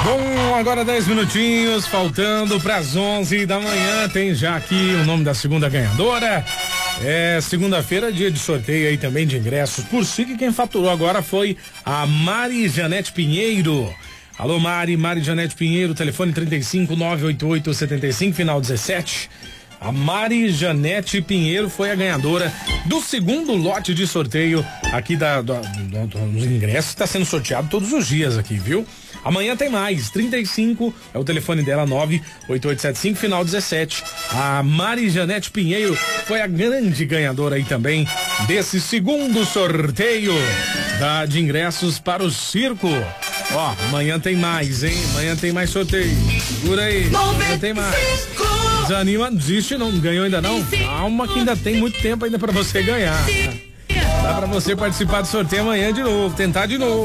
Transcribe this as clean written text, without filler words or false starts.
Bom, agora 10 minutinhos, faltando para as 11 da manhã. Tem já aqui o nome da segunda ganhadora. É segunda-feira, dia de sorteio aí também de ingressos por SIC. Quem faturou agora foi a Mari Janete Pinheiro. Alô, Mari Janete Pinheiro, telefone 35-988-75, final 17. A Mari Janete Pinheiro foi a ganhadora do segundo lote de sorteio aqui dos ingressos. Está sendo sorteado todos os dias aqui, viu? Amanhã tem mais, 35, é o telefone dela, 98875, final 17. A Mari Janete Pinheiro foi a grande ganhadora aí também desse segundo sorteio de ingressos para o circo. Ó, amanhã tem mais, hein? Amanhã tem mais sorteio. Segura aí, amanhã tem mais. Desanima, não desiste não ganhou ainda não? Calma que ainda tem muito tempo ainda para você ganhar. Dá para você participar do sorteio amanhã de novo, tentar de novo.